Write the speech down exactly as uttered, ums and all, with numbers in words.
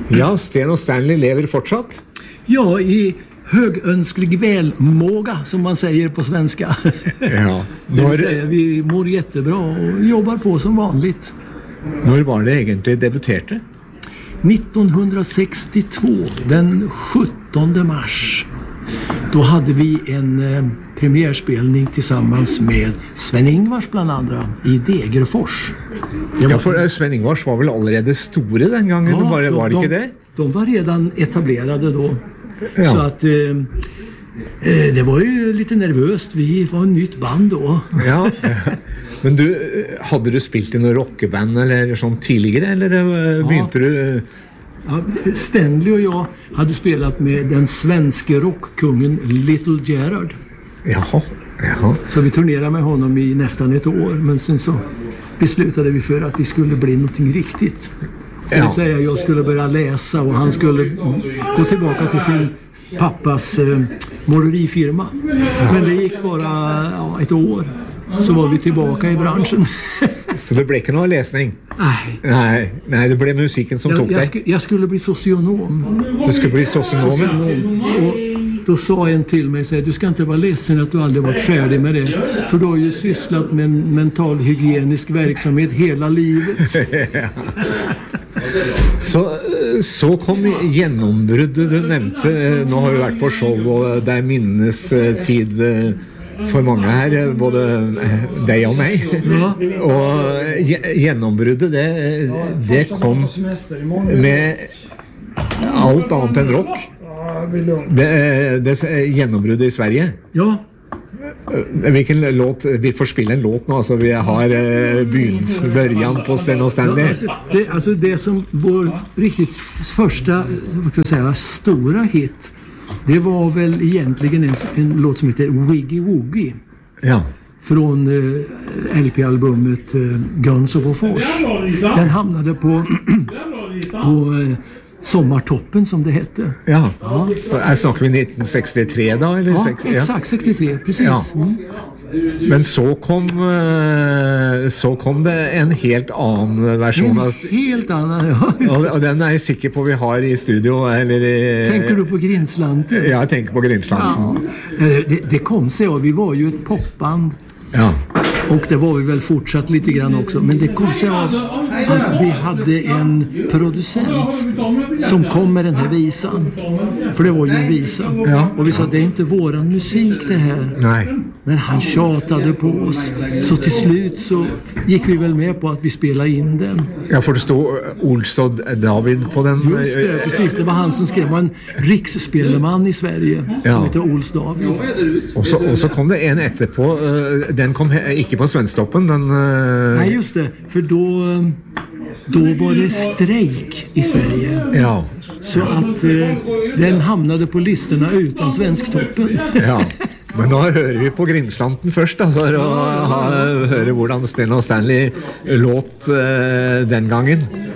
Ja, Sten och Stanley lever fortsatt. Ja, i högönsklig välmåga som man säger på svenska. Ja, Det vill säga, vi mår jättebra och jobbar på som vanligt. När var det egentligen debuterade? nittonhundrasextiotvå, den sjuttonde mars. Då hade vi en eh, premiärspelning tillsammans med Sven-Ingvars bland andra i Degerfors. Det var, Ja, för Sven-Ingvars var väl allerede store den gången, Ja, var, det, var det de, inte det? De var redan etablerade då. Ja. Så att eh, eh, det var ju lite nervöst. Vi var en nytt band då. Ja, men du, hade du spelat i någon rockband eller sånt tidigare, eller ja. Begynte du? Ja, Stanley och jag hade spelat med den svenska rockkungen Little Gerard. Jaha, jaha. Så vi turnerade med honom i nästan ett år. Men sen så beslutade vi för att vi skulle bli någonting riktigt. Det vill säga, jag skulle börja läsa och han skulle gå tillbaka till sin pappas eh, målerifirma. Men det gick bara ja, ett år. Så var vi tillbaka i branschen. Så det blev inte någon läsning? Nej. Nej, nej, det blev musiken som Jag, tog jag, dig. sk- jag skulle bli socionom. Du skulle bli socionom? socionom. Och då sa en till mig så här, du ska inte vara ledsen att du aldrig varit färdig med det. För du har ju sysslat med en mentalhygienisk verksamhet hela livet. Så, så kom genombruddet du nämnde. Nu har vi varit på show och det är minnestid för många här, både dig och mig. Ja. Och genombruddet det, det kom med allt annat än rock. Det, det genombruddet i Sverige. Ja. Vilken låt, vi får spela en låt nu, alltså vi har uh, begynnelsen, början på Sten och Stanley. Ja, alltså, det, alltså det som vår riktigt första, vad ska jag säga, stora hit, det var väl egentligen en, en låt som heter Wiggy Woogie. Ja. Från uh, L P-albumet uh, Guns of Bofors. Den hamnade på, på uh, Sommartoppen som det hette. Ja. Ja. Här snackar vi nittonhundrasextiotre då? Eller ja, sex, exakt, ja. sextiotre, precis. Ja. Mm. Men så kom, så kom det en helt annan version. En helt annan, ja. Och den är jag säker på vi har i studio. Eller i, tänker du på Grindslanten? Ja, jag tänker på Grindslanten. Ja. Det, det kom sig av, vi var ju ett popband. Ja. Och det var vi väl fortsatt lite grann också. Men det kom sig av att vi hade en producent som kom med den här visan. För det var ju en visa. Ja. Och vi sa, det är inte våran musik det här. Nej. Men han tjatade på oss. Så till slut så gick vi väl med på att vi spelade in den. Jag får stå Olstad David på den. Just det, precis. Det var han som skrev. Det var en riksspelman i Sverige som ja. heter Olstad David. Och så, och så kom det en etterpå. Den kom inte på Svensktoppen. Den, nej, just det. För då, då var det strejk i Sverige. Ja. Så att eh, den hamnade på listorna utan Svensktoppen. Ja. Men då hör vi på Grimslanten först då, för att höra hur Sten och Stanley låt eh, den gången.